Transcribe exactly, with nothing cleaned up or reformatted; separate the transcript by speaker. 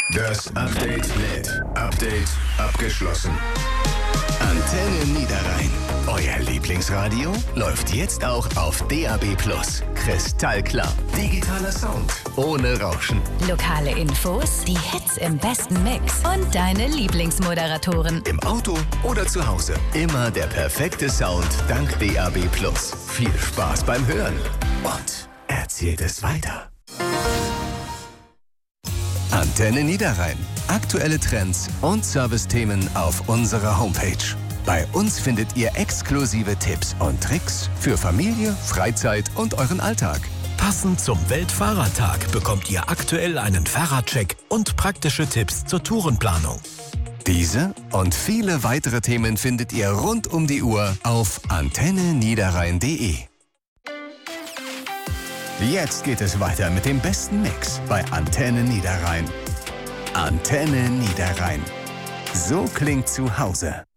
Speaker 1: Das Update lädt. Update abgeschlossen.
Speaker 2: Antenne Niederrhein. Euer Lieblingsradio läuft jetzt auch auf D A B plus. Kristallklar. Digitaler Sound. Ohne Rauschen.
Speaker 3: Lokale Infos, die Hits im besten Mix und deine Lieblingsmoderatoren.
Speaker 2: Im Auto oder zu Hause. Immer der perfekte Sound dank D A B plus. Viel Spaß beim Hören. Und erzählt es weiter. Antenne Niederrhein. Aktuelle Trends und Servicethemen auf unserer Homepage. Bei uns findet ihr exklusive Tipps und Tricks für Familie, Freizeit und euren Alltag.
Speaker 4: Passend zum Weltfahrradtag bekommt ihr aktuell einen Fahrradcheck und praktische Tipps zur Tourenplanung.
Speaker 2: Diese und viele weitere Themen findet ihr rund um die Uhr auf antenne niederrhein punkt de. Jetzt geht es weiter mit dem besten Mix bei Antenne Niederrhein. Antenne Niederrhein. So klingt zu Hause.